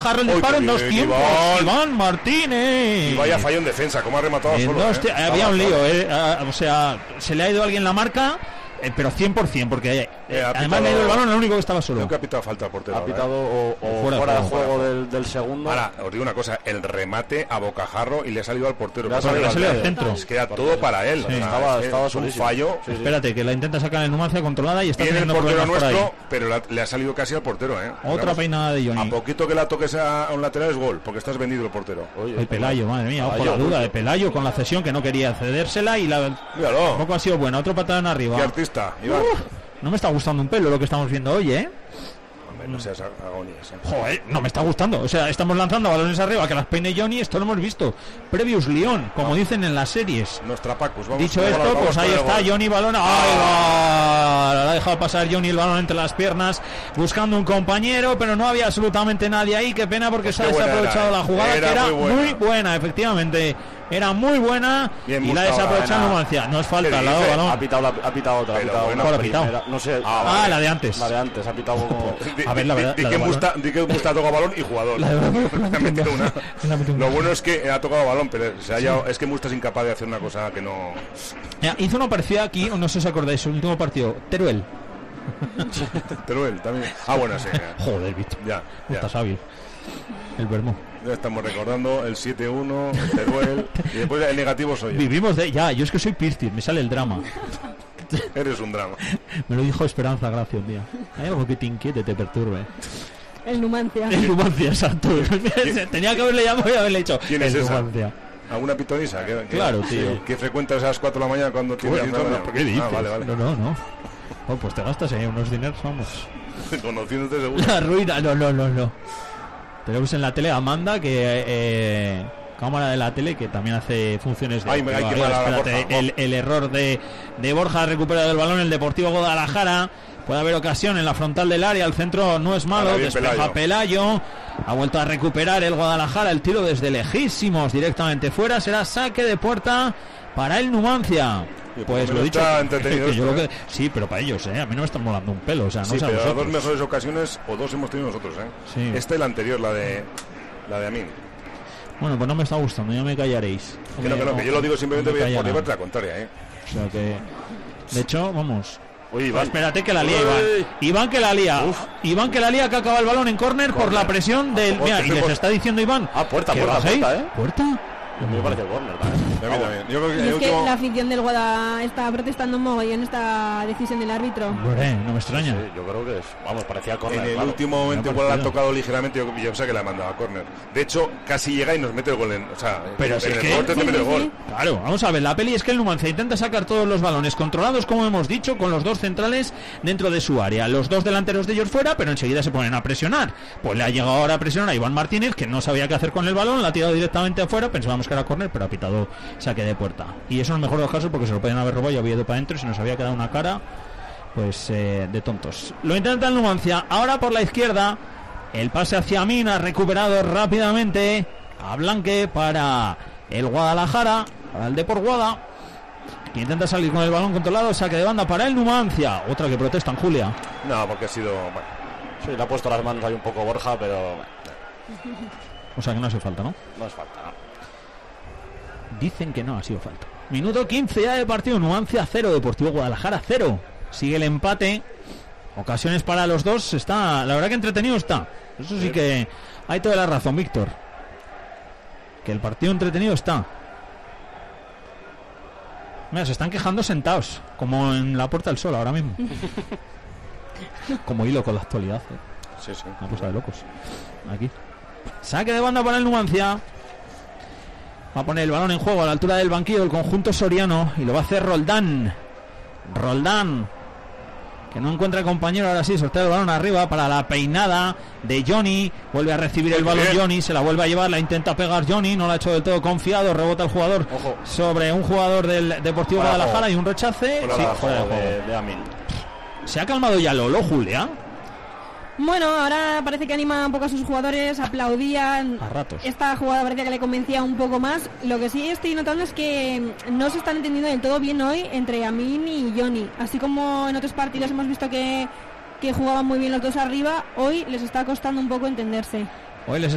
Bocajarro el disparo en dos tiempos. Iván Martínez. Y vaya fallo en defensa, como ha rematado solo. Había un lío, o sea, se le ha ido alguien la marca. Pero 100%, porque además le ha ido el balón, el único que estaba solo. Creo que ha pitado falta al portero. Ha pitado o fuera de juego del segundo. Ahora, os digo una cosa, el remate a bocajarro y le ha salido al portero. Le ha salido al centro. Es que era todo para él. Sí. Estaba un fallo. Sí. Espérate, que la intenta sacar en Numancia controlada y está tiene el teniendo portero problemas nuestro, pero le ha salido casi al portero. Otra peinada de Johnny. A poquito que la toques a un lateral es gol, porque estás vendido el portero. El Pelayo, madre mía, ojo la duda de Pelayo con la cesión que no quería cedérsela y tampoco ha sido buena. Otro patadón arriba. Qué artista, Iván. No me está gustando un pelo lo que estamos viendo hoy, Hombre, no seas agonías. Joder, no me está gustando. O sea, estamos lanzando balones arriba que las peine Johnny. Esto lo hemos visto. Previous León, como dicen en las series. Nuestra Pacus. Dicho esto, pues ahí está Johnny, balón. ¡Ay, va! La ha dejado pasar Johnny el balón entre las piernas, buscando un compañero, pero no había absolutamente nadie ahí. Qué pena porque se ha desaprovechado la jugada, que era muy buena, efectivamente. Era muy buena y la ha desaprovechado Numancia. No es falta, al lado del balón. Ha pitado otra. ¿Cuál ha pitado? No sé. La de antes. La de antes, ha pitado como... A ver, la verdad. Di que Musta ha tocado balón y jugador. Lo bueno es que ha tocado balón, pero es que Musta es incapaz de hacer una cosa que no... Hizo una parecida aquí, no sé si os acordáis, el último partido. Teruel también. Bueno, sí. Joder, bicho. Ya. Estás hábil. El Vermú. Ya estamos recordando el 7-1, Teruel, y después el negativo soy yo. Vivimos de... yo es que soy Pirtir, me sale el drama. Eres un drama. Me lo dijo Esperanza Gracia un día. Hay algo que te inquiete, te perturbe. El Numancia, exacto. Tenía que haberle llamado y haberle dicho. ¿Quién es esa? ¿Alguna pitonisa? Claro, tío. Que frecuentas a las 4 de la mañana cuando tienes insomnio. ¿Qué dices? Vale. No. Pues te gastas unos dineros, vamos. Conociéndote seguro. La ruina, no. Tenemos en la tele a Amanda, que cámara de la tele, que también hace funciones de... el error de Borja, ha recuperado el balón el Deportivo Guadalajara. Puede haber ocasión en la frontal del área, el centro no es malo, despeja Pelayo. Ha vuelto a recuperar el Guadalajara, el tiro desde lejísimos directamente fuera, será saque de puerta para el Numancia. Pues lo dicho, sí, pero para ellos, a mí no me están molando un pelo, o sea, no sé, pero las dos mejores ocasiones o dos hemos tenido nosotros, Sí. Esta y la anterior, la de Amin. Bueno, pues no me está gustando, ya me callaréis. Que yo lo digo simplemente por llevarte la contraria, O sea que, de hecho, vamos. Uy, Iván. Espérate que la lía Iván que la lía. Iván que la lía, que acaba el balón en córner por la presión del... Mira, y les está diciendo Iván. Puerta. ¿Puerta? Me parece córner, Yo creo que es que la afición del Guada está protestando mogollón esta decisión del árbitro. No me extraña. Sí, yo creo que parecía córner. En el último momento igual la ha tocado ligeramente, yo pensé que la ha mandado a córner. De hecho, casi llega y nos mete el gol pero si en es el corte te mete el gol. Claro, vamos a ver, la peli es que el Numancia intenta sacar todos los balones controlados, como hemos dicho, con los dos centrales dentro de su área, los dos delanteros de ellos fuera, pero enseguida se ponen a presionar. Pues le ha llegado ahora a presionar a Iván Martínez, que no sabía qué hacer con el balón, la ha tirado directamente afuera, pensábamos que era córner, pero ha pitado saque de puerta. Y eso es el mejor de los casos, porque se lo podían haber robado y había ido para adentro y se nos había quedado una cara pues de tontos. Lo intenta el Numancia, ahora por la izquierda, el pase hacia Mina, recuperado rápidamente a Blanque para el Guadalajara, para el Depor Guada, que intenta salir con el balón controlado, saque de banda para el Numancia. Otra que protestan, Julia. No, porque ha sido... Sí, le ha puesto las manos ahí un poco Borja, pero... O sea que no hace falta, ¿no? No es falta, no. Dicen que no ha sido falta. Minuto 15 ya de partido. Numancia 0, Deportivo Guadalajara 0. Sigue el empate. Ocasiones para los dos. La verdad que entretenido está. Eso sí que hay toda la razón, Víctor. Que el partido entretenido está. Mira, se están quejando sentados, como en la Puerta del Sol ahora mismo. Como hilo con la actualidad. Sí. Una cosa de locos. Aquí. Saque de banda para el Numancia. Va a poner el balón en juego a la altura del banquillo del conjunto soriano y lo va a hacer Roldán, que no encuentra compañero. Ahora sí, sortea el balón arriba para la peinada de Johnny. Vuelve a recibir el balón Johnny, se la vuelve a llevar, la intenta pegar Johnny, no la ha hecho del todo confiado, rebota el jugador sobre un jugador del Deportivo Guadalajara y un rechace. De Amin. ¿Se ha calmado ya Lolo, Julia? Bueno, ahora parece que anima un poco a sus jugadores, aplaudían. A ratos. Esta jugada parece que le convencía un poco más. Lo que sí estoy notando es que no se están entendiendo del todo bien hoy entre Amin y Johnny. Así como en otros partidos hemos visto que jugaban muy bien los dos arriba, hoy les está costando un poco entenderse. Hoy les